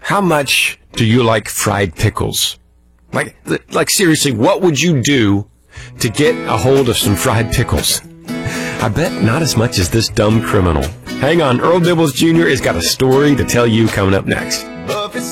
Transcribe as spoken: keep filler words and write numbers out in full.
how much do you like fried pickles? Like, like seriously, what would you do to get a hold of some fried pickles? I bet not as much as this dumb criminal. Hang on, Earl Dibbles Junior has got a story to tell you coming up next.